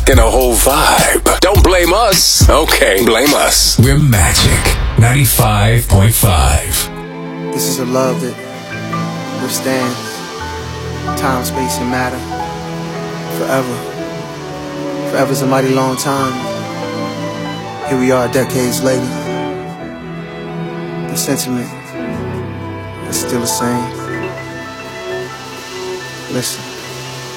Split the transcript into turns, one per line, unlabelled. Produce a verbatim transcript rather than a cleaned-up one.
in a whole vibe. Don't blame us. Okay, blame us.
We're Magic ninety-five point five.
This is a love that withstands time, space, and matter forever. Forever's a mighty long time. Here we are decades later. The sentiment is still the same. Listen.